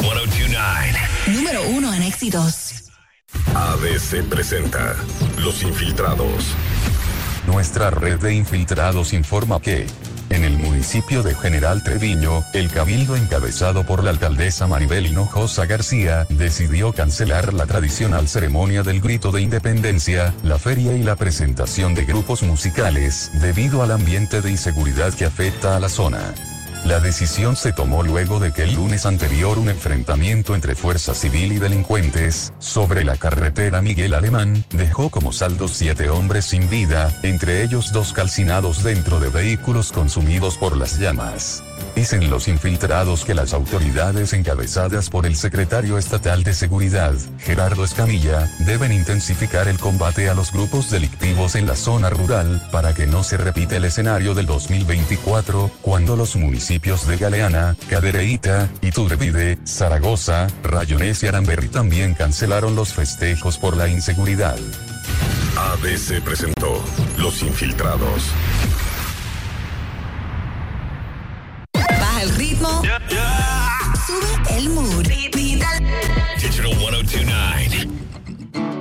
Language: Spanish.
1029. Número 1 en éxitos. ABC presenta Los Infiltrados. Nuestra red de infiltrados informa que en el municipio de General Treviño, el cabildo encabezado por la alcaldesa Maribel Hinojosa García, decidió cancelar la tradicional ceremonia del grito de independencia, la feria y la presentación de grupos musicales, debido al ambiente de inseguridad que afecta a la zona. La decisión se tomó luego de que el lunes anterior un enfrentamiento entre fuerza civil y delincuentes, sobre la carretera Miguel Alemán, dejó como saldo 7 hombres sin vida, entre ellos 2 calcinados dentro de vehículos consumidos por las llamas. Dicen los infiltrados que las autoridades encabezadas por el secretario estatal de Seguridad, Gerardo Escamilla, deben intensificar el combate a los grupos delictivos en la zona rural, para que no se repita el escenario del 2024, cuando los municipios de Galeana, Cadereyta, Iturbide, Zaragoza, Rayones y Aramberri también cancelaron los festejos por la inseguridad. ABC presentó Los Infiltrados. Baja el ritmo. Sube el mood.